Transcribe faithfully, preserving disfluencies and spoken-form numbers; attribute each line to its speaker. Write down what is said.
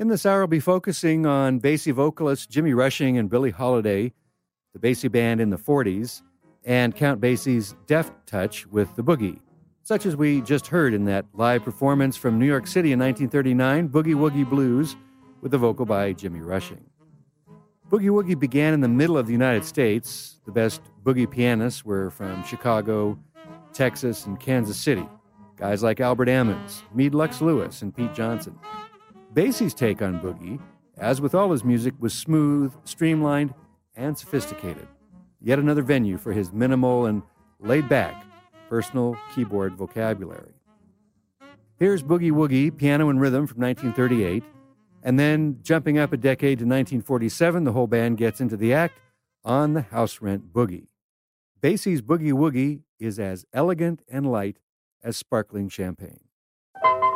Speaker 1: In this hour, I'll be focusing on Basie vocalists Jimmy Rushing and Billie Holiday, the Basie Band in the forties, and Count Basie's deft touch with the boogie, such as we just heard in that live performance from New York City in nineteen thirty-nine, Boogie Woogie Blues, with a vocal by Jimmy Rushing. Boogie Woogie began in the middle of the United States. The best boogie pianists were from Chicago, Texas, and Kansas City. Guys like Albert Ammons, Meade Lux Lewis, and Pete Johnson. Basie's take on boogie, as with all his music, was smooth, streamlined, and sophisticated. Yet another venue for his minimal and laid-back personal keyboard vocabulary. Here's Boogie Woogie, piano and rhythm from nineteen thirty-eight, and then jumping up a decade to nineteen forty-seven, the whole band gets into the act on the House Rent Boogie. Basie's Boogie Woogie is as elegant and light as sparkling champagne.